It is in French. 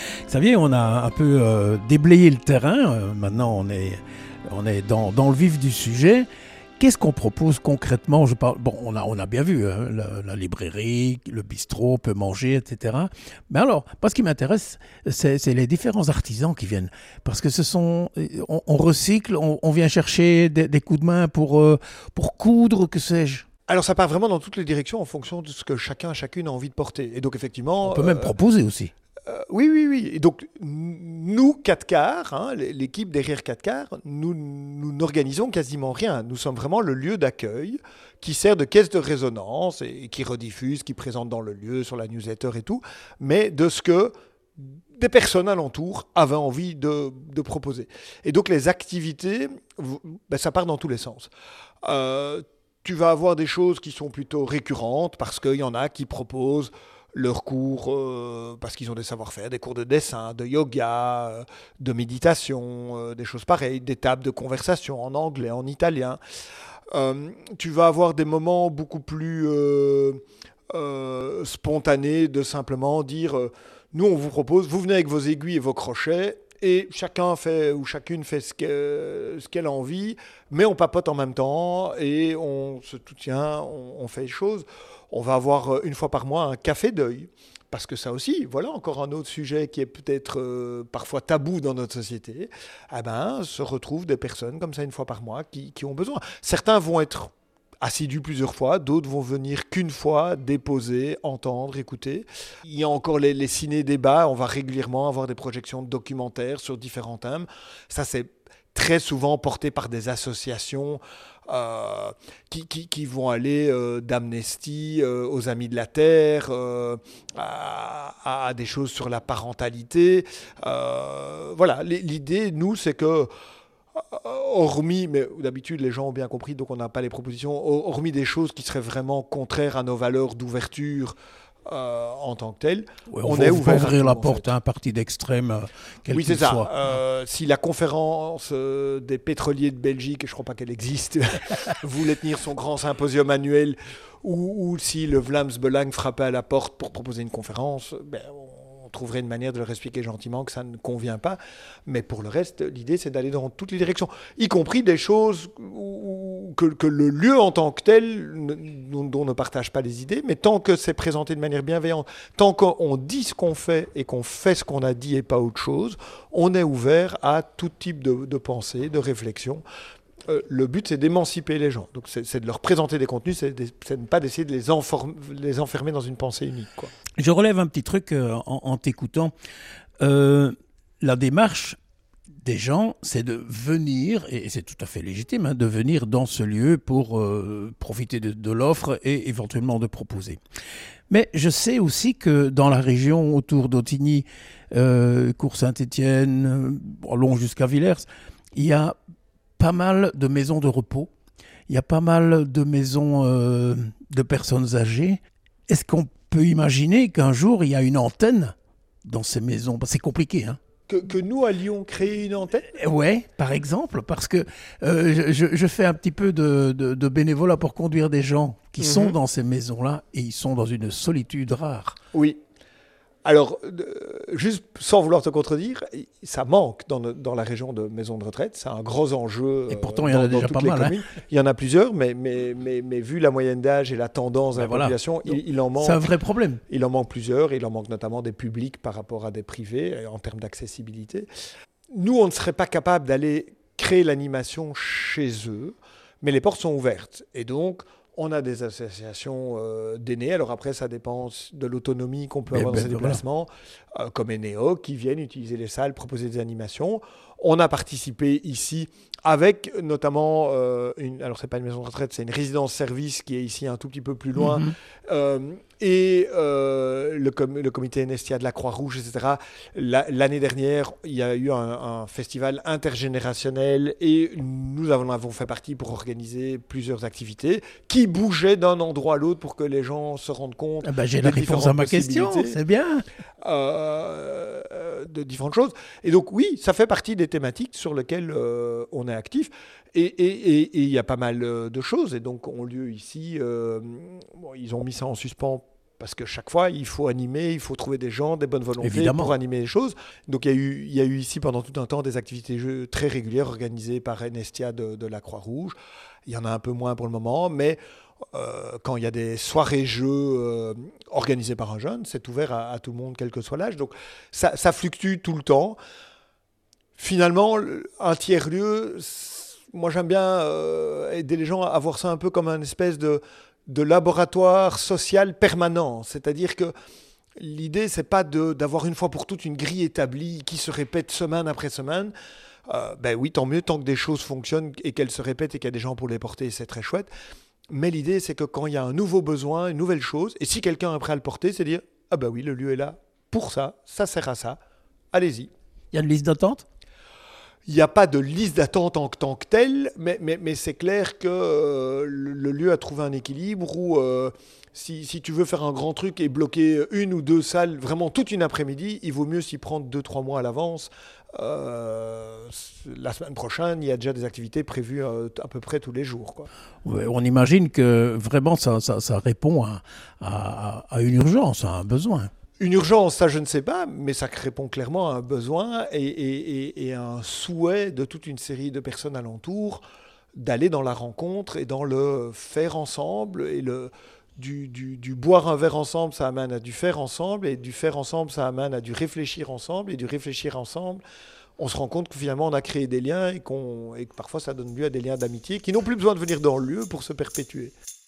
Vous savez, on a un peu déblayé le terrain. Maintenant, on est dans le vif du sujet. Qu'est-ce qu'on propose concrètement? Bon, on a bien vu hein, la librairie, le bistrot, on peut manger, etc. Mais alors, moi, ce qui m'intéresse, c'est les différents artisans qui viennent. Parce que on recycle, on vient chercher des coups de main pour coudre, que sais-je. Alors ça part vraiment dans toutes les directions en fonction de ce que chacune a envie de porter. Et donc effectivement... On peut même proposer aussi. Oui. Et donc, nous, 4 quarts, hein, l'équipe derrière 4 quarts, nous n'organisons quasiment rien. Nous sommes vraiment le lieu d'accueil qui sert de caisse de résonance et qui rediffuse, qui présente dans le lieu, sur la newsletter et tout, mais de ce que des personnes alentour avaient envie de proposer. Et donc, les activités, ça part dans tous les sens. Tu vas avoir des choses qui sont plutôt récurrentes parce qu'il y en a qui proposent leurs cours parce qu'ils ont des savoir-faire, des cours de dessin, de yoga, de méditation, des choses pareilles, des tables de conversation en anglais, en italien. Tu vas avoir des moments beaucoup plus spontanés de simplement dire nous on vous propose, vous venez avec vos aiguilles et vos crochets et chacun fait ou chacune fait ce qu'elle a envie, mais on papote en même temps et on se soutient, on fait les choses. On va avoir une fois par mois un café deuil. Parce que ça aussi, voilà encore un autre sujet qui est peut-être parfois tabou dans notre société. Se retrouvent des personnes comme ça une fois par mois qui ont besoin. Certains vont être assidus plusieurs fois, d'autres vont venir qu'une fois, déposer, entendre, écouter. Il y a encore les ciné-débats. On va régulièrement avoir des projections de documentaires sur différents thèmes. Ça, c'est très souvent porté par des associations qui vont aller d'Amnesty aux Amis de la Terre, à des choses sur la parentalité. Voilà, l'idée, nous, c'est que hormis, mais d'habitude les gens ont bien compris, donc on n'a pas les propositions, hormis des choses qui seraient vraiment contraires à nos valeurs d'ouverture en tant que telles, ouais, on est ouvert. Ouvrir la porte à un parti d'extrême, quel qu'il soit. Oui, c'est ça. Si la conférence des pétroliers de Belgique, je ne crois pas qu'elle existe, voulait tenir son grand symposium annuel, ou si le Vlaams Belang frappait à la porte pour proposer une conférence, on trouverait une manière de leur expliquer gentiment que ça ne convient pas. Mais pour le reste, l'idée, c'est d'aller dans toutes les directions, y compris des choses que le lieu en tant que tel, dont on ne partage pas les idées, mais tant que c'est présenté de manière bienveillante, tant qu'on dit ce qu'on fait et qu'on fait ce qu'on a dit et pas autre chose, on est ouvert à tout type de pensée, de réflexion. Le but, c'est d'émanciper les gens. Donc, c'est de leur présenter des contenus, c'est de ne pas d'essayer de les enfermer dans une pensée unique, quoi. Je relève un petit truc en t'écoutant. La démarche des gens, c'est de venir, et c'est tout à fait légitime, hein, de venir dans ce lieu pour profiter de l'offre et éventuellement de proposer. Mais je sais aussi que dans la région autour d'Autigny, Cours-Saint-Étienne, long jusqu'à Villers, il y a pas mal de maisons de repos, il y a pas mal de maisons de personnes âgées. Est-ce qu'on peut imaginer qu'un jour, il y a une antenne dans ces maisons? C'est compliqué, hein. Que nous allions créer une antenne? Ouais, par exemple, parce que je fais un petit peu de bénévolat pour conduire des gens qui sont dans ces maisons-là et ils sont dans une solitude rare. Oui. Alors, juste sans vouloir te contredire, ça manque dans la région de maisons de retraite. C'est un gros enjeu. Et pourtant, il y en a déjà pas mal. Hein. Il y en a plusieurs, mais vu la moyenne d'âge et la tendance de la population, il en manque. C'est un vrai problème. Il en manque plusieurs. Il en manque notamment des publics par rapport à des privés en termes d'accessibilité. Nous, on ne serait pas capable d'aller créer l'animation chez eux, mais les portes sont ouvertes. Et donc, on a des associations d'aînés. Alors après, ça dépend de l'autonomie qu'on peut avoir dans ces déplacements, comme Eneo, qui viennent utiliser les salles, proposer des animations. On a participé ici avec notamment, alors c'est pas une maison de retraite, c'est une résidence-service qui est ici un tout petit peu plus loin, et le comité Nestia de la Croix-Rouge, etc. L'année dernière, il y a eu un festival intergénérationnel et nous en avons fait partie pour organiser plusieurs activités qui bougeaient d'un endroit à l'autre pour que les gens se rendent compte. J'ai la réponse à ma question, c'est bien. De différentes choses. Et donc oui, ça fait partie des thématiques sur lesquelles on est actif. Et il y a pas mal de choses. Et donc ont lieu ici, ils ont mis ça en suspens Parce que chaque fois, il faut animer, il faut trouver des gens, des bonnes volontés Évidemment. pour animer les choses. Donc il y a eu ici pendant tout un temps des activités jeux très régulières organisées par Enestia de la Croix-Rouge. Il y en a un peu moins pour le moment, mais quand il y a des soirées jeux organisées par un jeune, c'est ouvert à tout le monde, quel que soit l'âge. Donc ça fluctue tout le temps. Finalement, un tiers-lieu, moi j'aime bien aider les gens à voir ça un peu comme un espèce de laboratoire social permanent. C'est-à-dire que l'idée, c'est pas d'avoir une fois pour toutes une grille établie qui se répète semaine après semaine. Ben oui, tant mieux, tant que des choses fonctionnent et qu'elles se répètent et qu'il y a des gens pour les porter, c'est très chouette. Mais l'idée, c'est que quand il y a un nouveau besoin, une nouvelle chose, et si quelqu'un est prêt à le porter, c'est dire « Ah ben oui, le lieu est là pour ça, ça sert à ça, allez-y ». Il y a une liste d'attente? Il n'y a pas de liste d'attente en tant que telle, mais c'est clair que le lieu a trouvé un équilibre où si tu veux faire un grand truc et bloquer une ou deux salles vraiment toute une après-midi, il vaut mieux s'y prendre 2-3 mois à l'avance. La semaine prochaine, il y a déjà des activités prévues à peu près tous les jours, quoi. Ouais, on imagine que vraiment ça répond à une urgence, à un besoin. Une urgence, ça je ne sais pas, mais ça répond clairement à un besoin et à un souhait de toute une série de personnes alentour d'aller dans la rencontre et dans le faire ensemble. Et du boire un verre ensemble, ça amène à du faire ensemble, et du faire ensemble, ça amène à du réfléchir ensemble, et du réfléchir ensemble, on se rend compte que finalement on a créé des liens et que parfois ça donne lieu à des liens d'amitié qui n'ont plus besoin de venir dans le lieu pour se perpétuer.